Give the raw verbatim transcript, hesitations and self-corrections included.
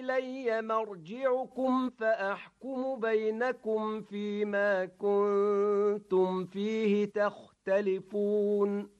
إلي مرجعكم فأحكم بينكم فيما كنتم فيه تختلفون